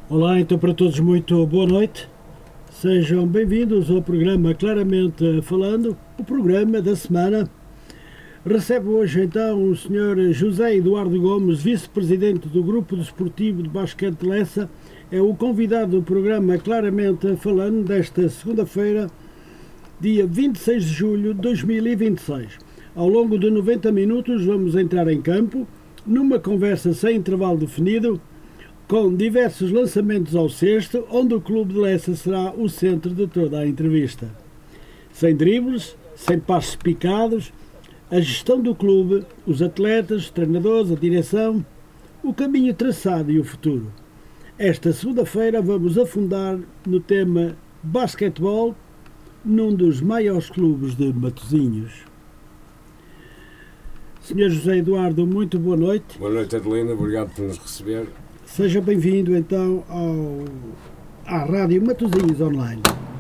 Olá, então para todos muito boa noite. Sejam bem-vindos ao programa Claramente Falando, o programa da semana. Recebe hoje então o Sr. José Eduardo Gomes, vice-presidente do Grupo Desportivo de Basquete de Lessa. É o convidado do programa Claramente Falando desta segunda-feira, dia 26 de julho de 2026. Ao longo de 90 minutos vamos entrar em campo, numa conversa sem intervalo definido, com diversos lançamentos ao cesto, onde o Clube de Lessa será o centro de toda a entrevista. Sem dribles, sem passos picados, a gestão do clube, os atletas, os treinadores, a direção, o caminho traçado e o futuro. Esta segunda-feira vamos afundar no tema basquetebol, num dos maiores clubes de Matosinhos. Sr. José Eduardo, muito boa noite. Boa noite, Adelina, obrigado por nos receber. Seja bem-vindo então à Rádio Matosinhos Online.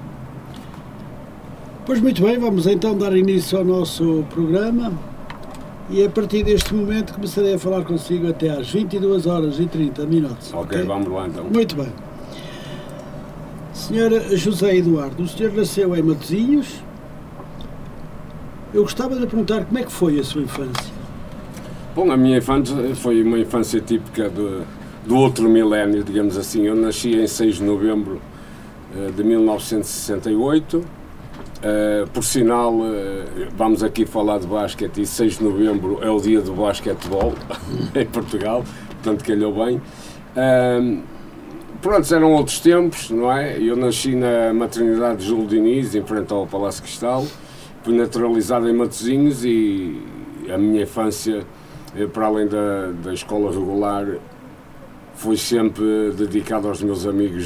Pois muito bem, vamos então dar início ao nosso programa e a partir deste momento começarei a falar consigo até às 22 horas e 30 minutos. Ok, vamos lá então. Muito bem. Sr. José Eduardo, o senhor nasceu em Matosinhos. Eu gostava de lhe perguntar como é que foi a sua infância. Bom, a minha infância foi uma infância típica do outro milénio, digamos assim. Eu nasci em 6 de novembro de 1968. Por sinal, vamos aqui falar de basquete e 6 de novembro é o dia do basquetebol em Portugal, portanto calhou bem. Pronto, eram outros tempos, não é? Eu nasci na maternidade de Júlio Diniz, em frente ao Palácio Cristal. Fui naturalizado em Matosinhos e a minha infância, para além da escola regular, foi sempre dedicado aos meus amigos